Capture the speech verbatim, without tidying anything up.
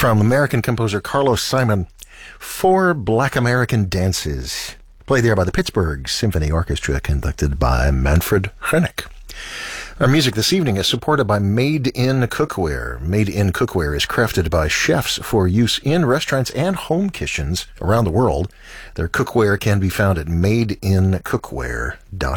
from American composer Carlos Simon, Four Black American Dances, played there by the Pittsburgh Symphony Orchestra, conducted by Manfred Hoenig. Our music this evening is supported by Made in Cookware. Made in Cookware is crafted by chefs for use in restaurants and home kitchens around the world. Their cookware can be found at made in cookware dot com.